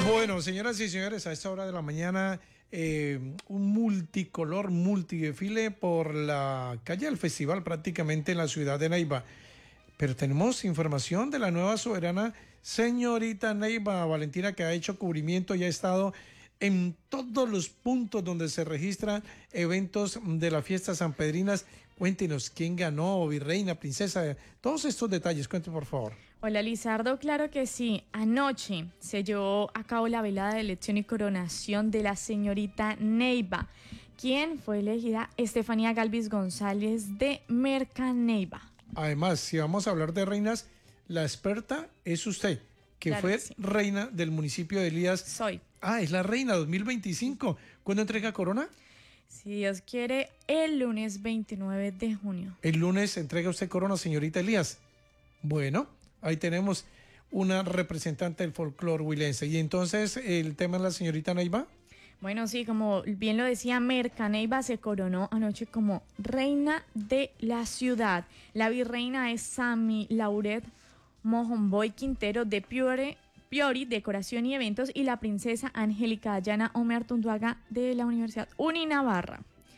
Bueno, señoras y señores, a esta hora de la mañana, un multicolor, multidesfile por la calle del festival, prácticamente en la ciudad de Neiva. Pero tenemos información de la nueva soberana, señorita Neiva Valentina, que ha hecho cubrimiento y ha estado en todos los puntos donde se registran eventos de las fiestas sanpedrinas. Cuéntenos quién ganó, virreina, princesa, todos estos detalles, cuéntenos por favor. Hola Lizardo, claro que sí. Anoche se llevó a cabo la velada de elección y coronación de la señorita Neiva, quien fue elegida Estefanía Galvis González de Merca Neiva. Además, si vamos a hablar de reinas, la experta es usted, que Claro fue que sí. reina del municipio de Elías. Soy. Ah, es la reina 2025. ¿Cuándo entrega corona? Si Dios quiere, el lunes 29 de junio. El lunes entrega usted corona, señorita Elías. Bueno, ahí tenemos una representante del folclore huilense. Y entonces, ¿el tema es la señorita Neiva? Bueno, sí, como bien lo decía, Merca Neiva se coronó anoche como reina de la ciudad. La virreina es Sami Lauret Mojomboy Quintero de Piori, Decoración y Eventos, y la princesa Angélica Dayana Omer Tunduaga de la Universidad Uninavarra.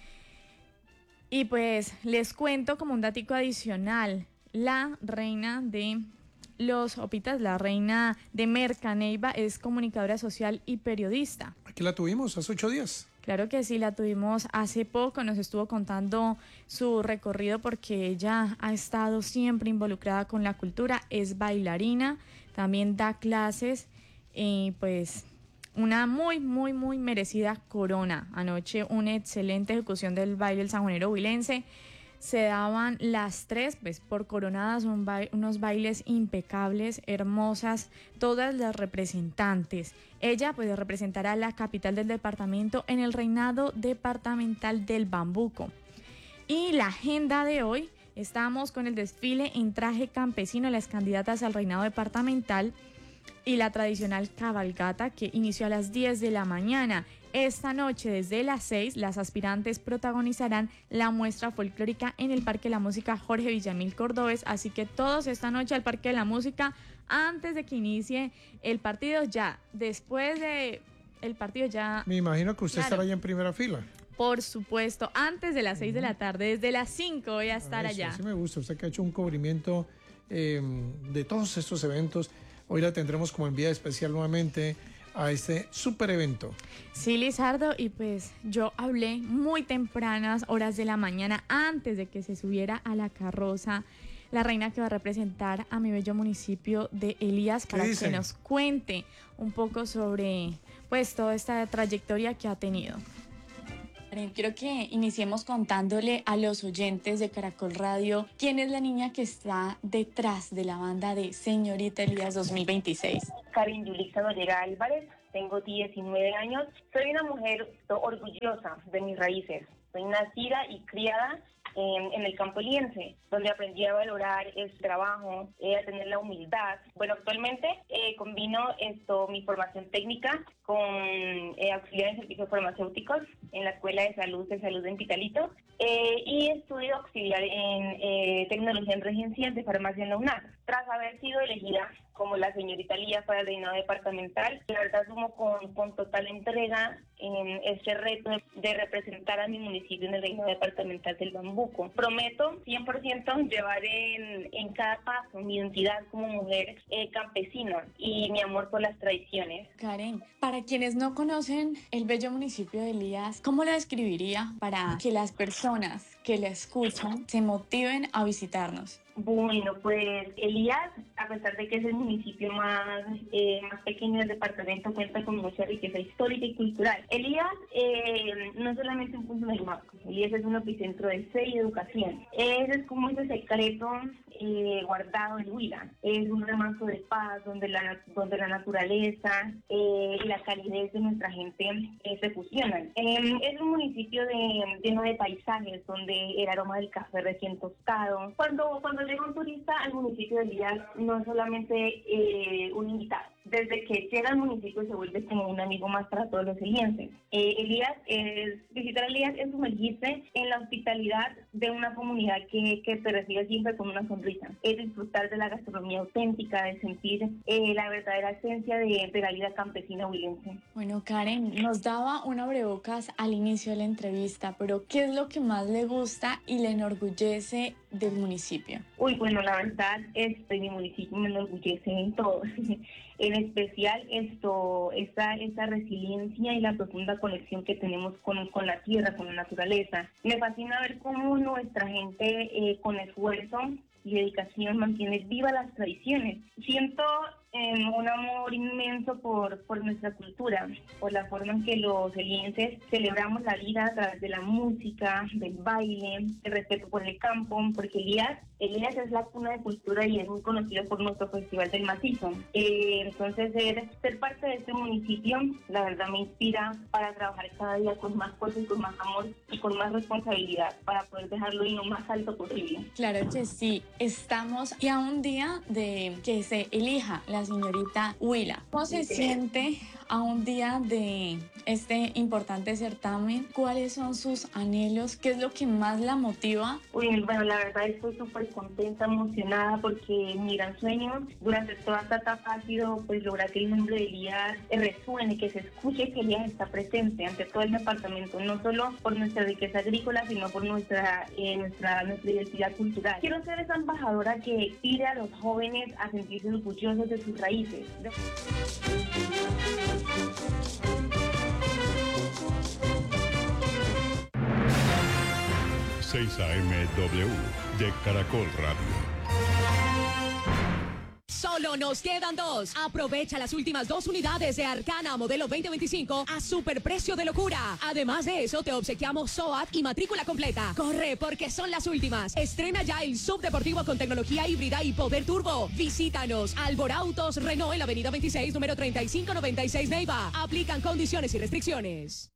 Y pues les cuento como un datico adicional, la reina de los Opitas, la reina de Merca Neiva, es comunicadora social y periodista. Aquí la tuvimos hace 8 días. Claro que sí, la tuvimos hace poco, nos estuvo contando su recorrido porque ella ha estado siempre involucrada con la cultura, es bailarina, también da clases y pues una muy merecida corona. Anoche una excelente ejecución del baile del sanjuanero huilense. Se daban las tres, pues por coronadas, unos bailes impecables, hermosas, todas las representantes. Ella pues representará la capital del departamento en el reinado departamental del Bambuco. Y la agenda de hoy, estamos con el desfile en traje campesino de las candidatas al reinado departamental y la tradicional cabalgata que inició a las 10 de la mañana. Esta noche, desde las 6, las aspirantes protagonizarán la muestra folclórica en el Parque de la Música Jorge Villamil Cordobés, así que todos esta noche al Parque de la Música, antes de que inicie el partido, ya, después de el partido ya... Me imagino que usted Claro. estará allá en primera fila. Por supuesto, antes de las 6 de la tarde, desde las 5 voy a estar Eso, allá. sí me gusta, usted que ha hecho un cubrimiento de todos estos eventos. Hoy la tendremos como enviada especial nuevamente a este super evento. Sí, Lizardo, y pues yo hablé muy tempranas horas de la mañana antes de que se subiera a la carroza la reina que va a representar a mi bello municipio de Elías para dice? que nos cuente un poco sobre pues toda esta trayectoria que ha tenido. Quiero que iniciemos contándole a los oyentes de Caracol Radio quién es la niña que está detrás de la banda de Señorita Elías 2026. Karen Yulixa Noriega Álvarez, tengo 19 años, soy una mujer orgullosa de mis raíces, soy nacida y criada en el campo eliense, donde aprendí a valorar el trabajo, a tener la humildad. Bueno, actualmente combino mi formación técnica con auxiliar en servicios farmacéuticos en la Escuela de Salud en Pitalito y estudio auxiliar en tecnología en regencias de farmacia en la UNAM. Tras haber sido elegida como la señorita Elías para el reinado departamental, la verdad asumo con total entrega este reto de representar a mi municipio en el reinado departamental del Bambuco. Prometo 100% llevar en cada paso mi identidad como mujer campesina y mi amor por las tradiciones. Karen, para quienes no conocen el bello municipio de Elías, ¿cómo lo describiría para que las personas que la escuchan se motiven a visitarnos? Bueno, pues Elías, a pesar de que es el municipio más pequeño del departamento, cuenta con mucha riqueza histórica y cultural. Elías no es solamente un punto del mapa, Elías es un epicentro de fe y educación. Ese es como ese secreto guardado en Huila. Es un remanso de paz donde la naturaleza y la calidez de nuestra gente se fusionan. Es un municipio lleno de paisajes donde el aroma del café recién tostado. Cuando llega un turista al municipio de Elías, no es solamente un invitado, desde que llega al municipio se vuelve como un amigo más para todos los elienses. Visitar a Elías es sumergirse en la hospitalidad de una comunidad que te recibe siempre con una sonrisa. Es disfrutar de la gastronomía auténtica, de sentir la verdadera esencia de la vida campesina huilense. Bueno, Karen, nos daba un abrebocas al inicio de la entrevista, pero ¿qué es lo que más le gusta y le enorgullece del municipio? Uy, bueno, la verdad, mi municipio me enorgullece en todo. En especial esta resiliencia y la profunda conexión que tenemos con la tierra, con la naturaleza. Me fascina ver cómo nuestra gente con esfuerzo y dedicación mantiene vivas las tradiciones. Siento un amor inmenso por nuestra cultura, por la forma en que los elienses celebramos la vida a través de la música, del baile, el respeto por el campo, porque Elías es la cuna de cultura y es muy conocido por nuestro Festival del Macizo. Entonces, ser parte de este municipio, la verdad me inspira para trabajar cada día con más fuerza y con más amor y con más responsabilidad para poder dejarlo en lo más alto posible. Claro que sí, estamos ya un día de que se elija la señorita Huila. ¿Cómo se siente a un día de este importante certamen? ¿Cuáles son sus anhelos? ¿Qué es lo que más la motiva? Uy, bueno, la verdad estoy súper contenta, emocionada, porque mi gran sueño durante toda esta etapa ha sido pues lograr que el nombre de Elías resuene, que se escuche que Elías está presente ante todo el departamento, no solo por nuestra riqueza agrícola, sino por nuestra identidad cultural. Quiero ser esa embajadora que pide a los jóvenes a sentirse orgullosos de sus raíces. 6 AM-W de Caracol Radio. Solo nos quedan 2. Aprovecha las últimas 2 unidades de Arcana modelo 2025 a superprecio de locura. Además de eso, te obsequiamos SOAT y matrícula completa. Corre, porque son las últimas. Estrena ya el subdeportivo con tecnología híbrida y poder turbo. Visítanos. Alborautos Renault en la avenida 26, número 3596 Neiva. Aplican condiciones y restricciones.